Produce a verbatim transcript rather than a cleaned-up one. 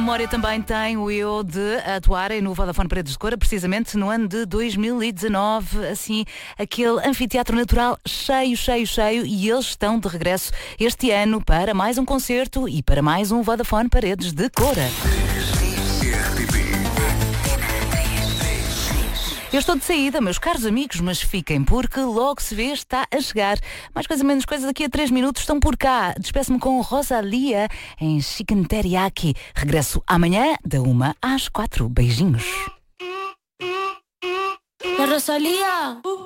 memória também tem o eu de atuarem no Vodafone Paredes de Cora, precisamente no ano de dois mil e dezanove, assim, aquele anfiteatro natural cheio, cheio, cheio, e eles estão de regresso este ano para mais um concerto e para mais um Vodafone Paredes de Cora. Eu estou de saída, meus caros amigos, mas fiquem, porque logo se vê, está a chegar. Mais coisa, menos coisa, daqui a três minutos estão por cá. Despeço-me com Rosalia em Chicken Teriyaki. Regresso amanhã, da uma às quatro. Beijinhos. La Rosalía.